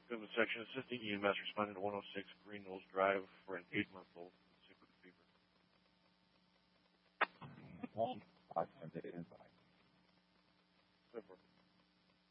Goodman Section assisting EMS responding to 106 Green Knolls Drive for an 8-month-old sick with fever.